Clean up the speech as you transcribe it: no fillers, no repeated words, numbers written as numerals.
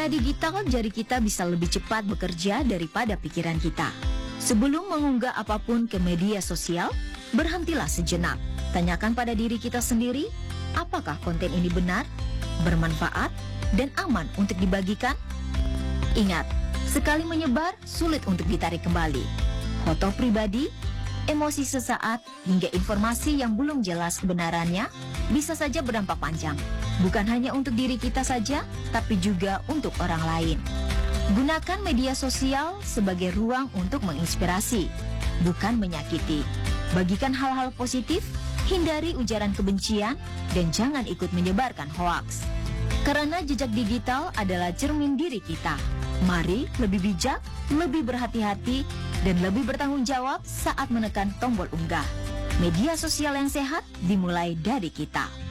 era digital, jari kita bisa lebih cepat bekerja daripada pikiran kita. Sebelum mengunggah apapun ke media sosial, berhentilah sejenak. Tanyakan pada diri kita sendiri, apakah konten ini benar, bermanfaat, dan aman untuk dibagikan? Ingat, sekali menyebar, sulit untuk ditarik kembali. Foto pribadi, emosi sesaat, hingga informasi yang belum jelas kebenarannya bisa saja berdampak panjang. Bukan hanya untuk diri kita saja, tapi juga untuk orang lain. Gunakan media sosial sebagai ruang untuk menginspirasi, bukan menyakiti. Bagikan hal-hal positif, hindari ujaran kebencian, dan jangan ikut menyebarkan hoaks. Karena jejak digital adalah cermin diri kita. Mari lebih bijak, lebih berhati-hati, dan lebih bertanggung jawab saat menekan tombol unggah. Media sosial yang sehat dimulai dari kita.